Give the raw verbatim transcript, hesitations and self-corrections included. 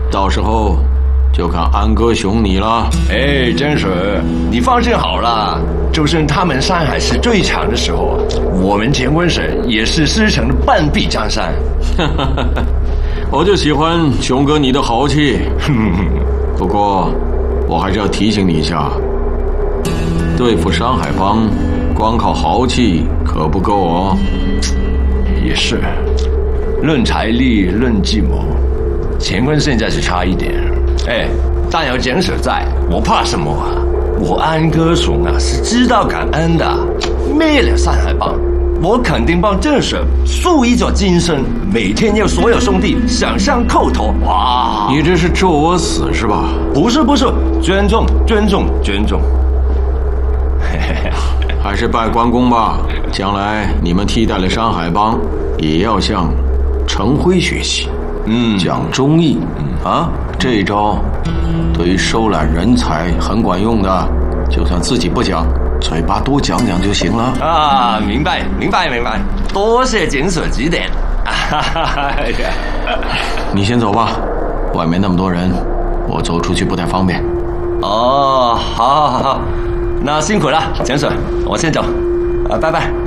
到时候就看安哥熊你了。 哎，真是，你放心好了，就算他们上海是最强的时候，我们乾坤省也是师承的半壁江山。 我就喜欢熊哥你的豪气。不过，我还是要提醒你一下，对付山海帮，光靠豪气可不够哦。 也是，论财力，论计谋，乾坤现在是差一点。哎，但有简舍在，我怕什么啊？我安哥熊啊是知道感恩的，灭了山海帮，我肯定帮郑舍树一座金身，每天要所有兄弟想象叩头。哇！ 你这是咒我死是吧？ 不是不是，尊重尊重尊重。 还是拜关公吧，将来你们替代了山海帮，也要向陈辉学习， 嗯， 讲忠义，嗯啊，这一招对于收揽人才很管用的，就算自己不讲，嘴巴多讲讲就行了。 啊，明白明白明白，多谢简舍指点。 你先走吧，外面那么多人，我走出去不太方便。 哦，好好好好，那辛苦了，简舍，我先走，啊，拜拜。